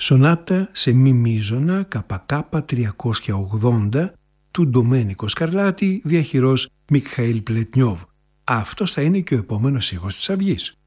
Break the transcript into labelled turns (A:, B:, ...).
A: Σονάτα σε μη μείζωνα ΚΚ 380 του Ντομένικο Σκαρλάτη, διαχειρός Μικχαήλ Πλετνιόβ. Αυτός θα είναι και ο επόμενος ήχος της Αυγής.